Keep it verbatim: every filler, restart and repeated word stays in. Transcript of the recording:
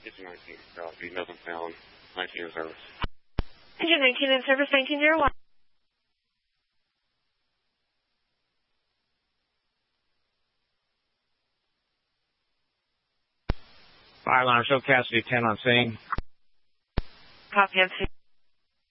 It's nineteen. Uh, be nothing found. nineteen in service. Engine nineteen in service, nineteen zero one. Fire alarm, show Cassidy ten on scene. Copy on scene.